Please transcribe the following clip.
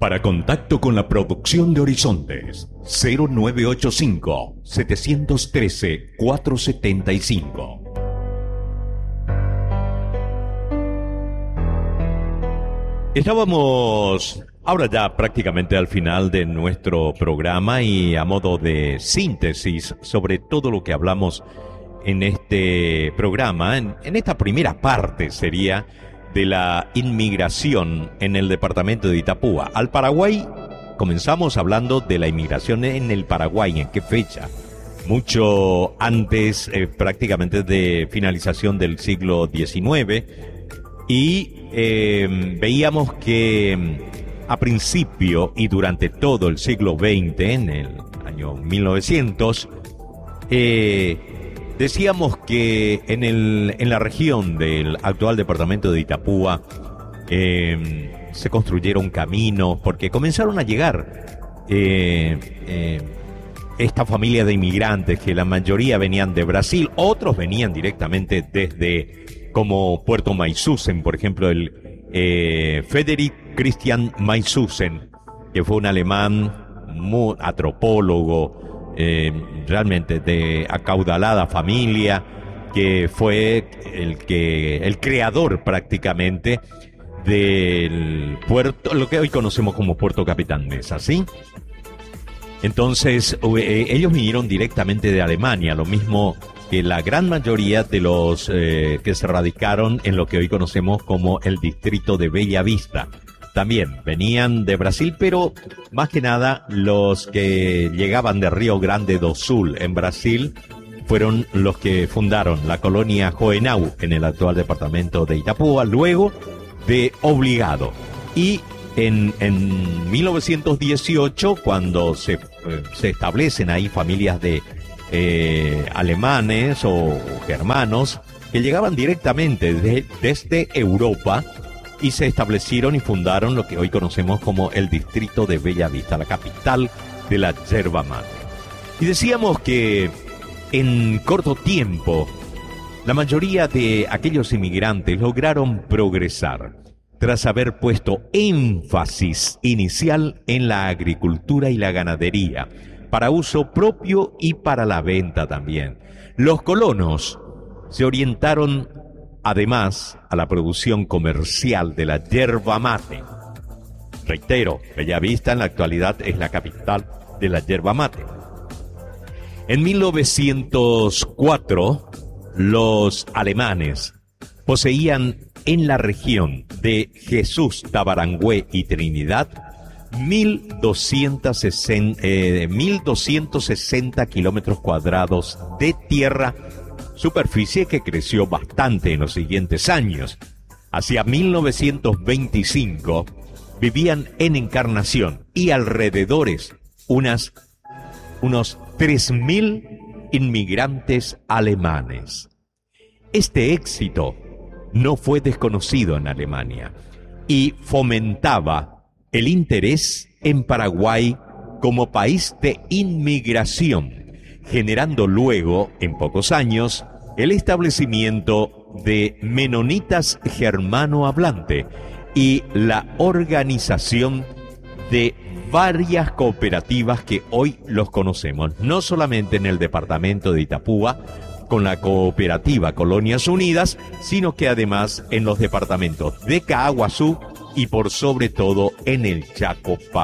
Para contacto con la producción de Horizontes, 0985-713-475. Estábamos ahora ya prácticamente al final de nuestro programa y a modo de síntesis sobre todo lo que hablamos en este programa, en esta primera parte sería de la inmigración en el departamento de Itapúa. Al Paraguay comenzamos hablando de la inmigración en el Paraguay, ¿en qué fecha? Mucho antes prácticamente de finalización del siglo XIX y veíamos que a principio y durante todo el siglo XX, en el año 1900, decíamos que en la región del actual departamento de Itapúa se construyeron caminos porque comenzaron a llegar esta familia de inmigrantes que la mayoría venían de Brasil, otros venían directamente desde como Puerto Maisusen, por ejemplo el Frederick Christian Maisusen, que fue un alemán muy antropólogo, realmente de acaudalada familia, que fue el creador prácticamente del puerto, lo que hoy conocemos como Puerto Capitán Mesa, ¿sí? Entonces, ellos vinieron directamente de Alemania, lo mismo que la gran mayoría de los que se radicaron en lo que hoy conocemos como el distrito de Bella Vista. También venían de Brasil, pero más que nada los que llegaban de Río Grande do Sul en Brasil fueron los que fundaron la colonia Hohenau en el actual departamento de Itapúa, luego de Obligado. Y en 1918, cuando se establecen ahí familias de alemanes o germanos que llegaban directamente desde Europa y se establecieron y fundaron lo que hoy conocemos como el distrito de Bella Vista, la capital de la yerba mate. Y decíamos que en corto tiempo la mayoría de aquellos inmigrantes lograron progresar tras haber puesto énfasis inicial en la agricultura y la ganadería, para uso propio y para la venta también. Los colonos se orientaron además a la producción comercial de la yerba mate. Reitero, Bella Vista en la actualidad es la capital de la yerba mate. En 1904, los alemanes poseían en la región de Jesús, Tabarangüe y Trinidad 1.260 kilómetros cuadrados de tierra, superficie que creció bastante en los siguientes años. Hacia 1925 vivían en Encarnación y alrededores unos 3.000 inmigrantes alemanes. Este éxito no fue desconocido en Alemania y fomentaba el interés en Paraguay como país de inmigración, generando luego, en pocos años, el establecimiento de menonitas germanohablante y la organización de varias cooperativas que hoy los conocemos, no solamente en el departamento de Itapúa, con la cooperativa Colonias Unidas, sino que además en los departamentos de Caaguazú y por sobre todo en el Chaco.